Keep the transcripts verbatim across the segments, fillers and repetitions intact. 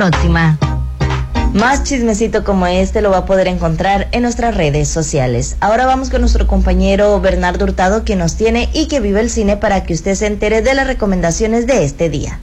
próxima. Más chismecito como este lo va a poder encontrar en nuestras redes sociales. Ahora vamos con nuestro compañero Bernardo Hurtado, que nos tiene Y que viva el cine, para que usted se entere de las recomendaciones de este día.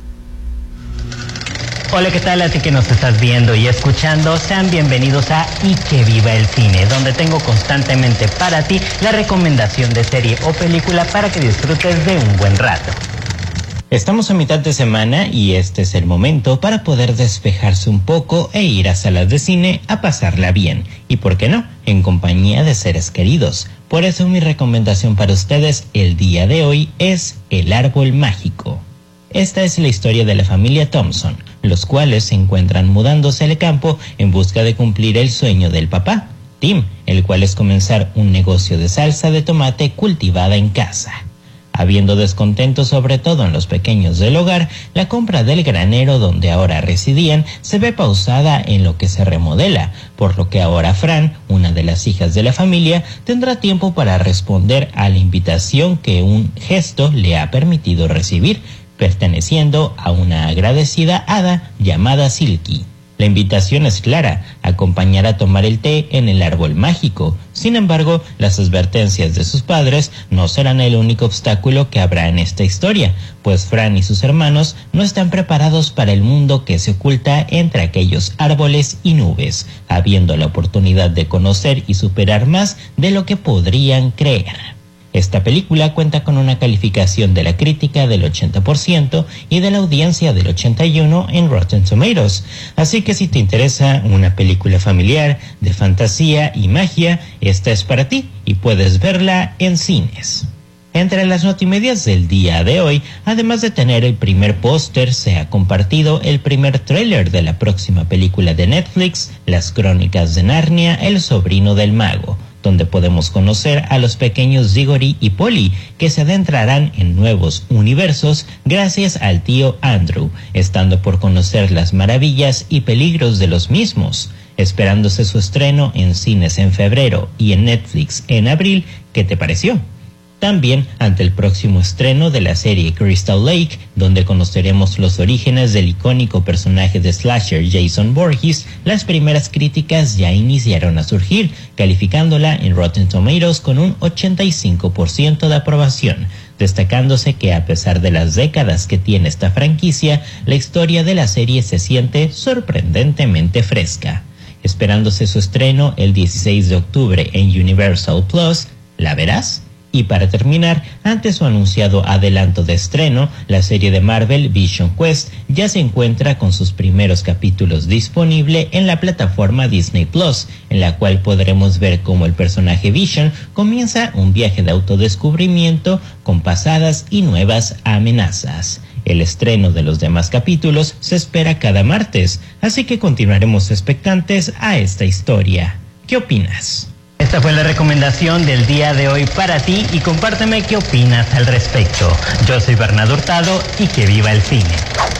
Hola, ¿qué tal a ti que nos estás viendo y escuchando? Sean bienvenidos a Y que viva el cine, donde tengo constantemente para ti la recomendación de serie o película para que disfrutes de un buen rato. Estamos a mitad de semana y este es el momento para poder despejarse un poco e ir a salas de cine a pasarla bien. Y por qué no, en compañía de seres queridos. Por eso mi recomendación para ustedes el día de hoy es El Árbol Mágico. Esta es la historia de la familia Thompson, los cuales se encuentran mudándose al campo en busca de cumplir el sueño del papá, Tim, el cual es comenzar un negocio de salsa de tomate cultivada en casa. Habiendo descontento sobre todo en los pequeños del hogar, la compra del granero donde ahora residían se ve pausada en lo que se remodela, por lo que ahora Fran, una de las hijas de la familia, tendrá tiempo para responder a la invitación que un gesto le ha permitido recibir, perteneciendo a una agradecida hada llamada Silky. La invitación es clara, acompañar a tomar el té en el árbol mágico. Sin embargo, las advertencias de sus padres no serán el único obstáculo que habrá en esta historia, pues Fran y sus hermanos no están preparados para el mundo que se oculta entre aquellos árboles y nubes, habiendo la oportunidad de conocer y superar más de lo que podrían creer. Esta película cuenta con una calificación de la crítica del ochenta por ciento y de la audiencia del ochenta y uno por ciento en Rotten Tomatoes. Así que si te interesa una película familiar de fantasía y magia, esta es para ti y puedes verla en cines. Entre las notimedias del día de hoy, además de tener el primer póster, se ha compartido el primer tráiler de la próxima película de Netflix, Las Crónicas de Narnia, El Sobrino del Mago, donde podemos conocer a los pequeños Diggory y Polly, que se adentrarán en nuevos universos gracias al tío Andrew, estando por conocer las maravillas y peligros de los mismos. Esperándose su estreno en cines en febrero y en Netflix en abril, ¿qué te pareció? También ante el próximo estreno de la serie Crystal Lake, donde conoceremos los orígenes del icónico personaje de slasher Jason Voorhees, las primeras críticas ya iniciaron a surgir, calificándola en Rotten Tomatoes con un ochenta y cinco por ciento de aprobación, destacándose que a pesar de las décadas que tiene esta franquicia, la historia de la serie se siente sorprendentemente fresca. Esperándose su estreno el dieciséis de octubre en Universal Plus, ¿la verás? Y para terminar, ante su anunciado adelanto de estreno, la serie de Marvel Vision Quest ya se encuentra con sus primeros capítulos disponible en la plataforma Disney Plus, en la cual podremos ver cómo el personaje Vision comienza un viaje de autodescubrimiento con pasadas y nuevas amenazas. El estreno de los demás capítulos se espera cada martes, así que continuaremos expectantes a esta historia. ¿Qué opinas? Esta fue la recomendación del día de hoy para ti y compárteme qué opinas al respecto. Yo soy Bernardo Hurtado y que viva el cine.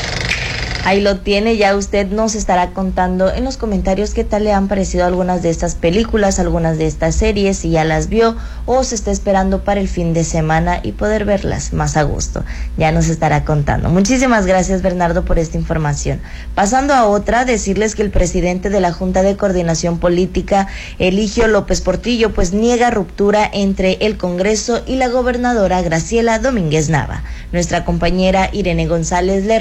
Ahí lo tiene, ya usted nos estará contando en los comentarios qué tal le han parecido algunas de estas películas, algunas de estas series, si ya las vio o se está esperando para el fin de semana y poder verlas más a gusto. Ya nos estará contando. Muchísimas gracias, Bernardo, por esta información. Pasando a otra, decirles que el presidente de la Junta de Coordinación Política, Eligio López Portillo, pues niega ruptura entre el Congreso y la gobernadora Graciela Domínguez Nava. Nuestra compañera Irene González le